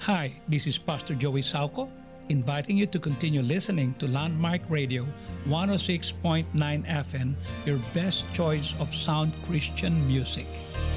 Hi, this is Pastor Joey Sauco, inviting you to continue listening to Landmark Radio 106.9 FM, your best choice of sound Christian music.